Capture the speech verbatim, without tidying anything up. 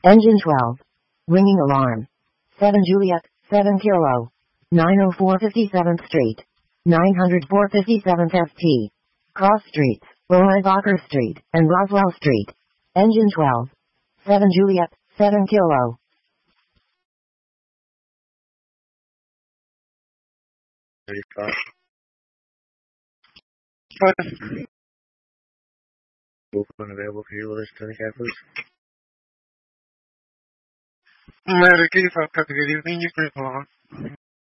Engine twelve. Ringing alarm. seven Juliet, seven Kilo. nine oh four fifty-seventh Street. nine hundred four fifty-seventh F T. Cross Streets, Rohrabacher Street, and Roswell Street. Engine twelve. seven Juliet, seven Kilo. Open available for you, list twenty-five, please. Medicaid, good evening. You can call on.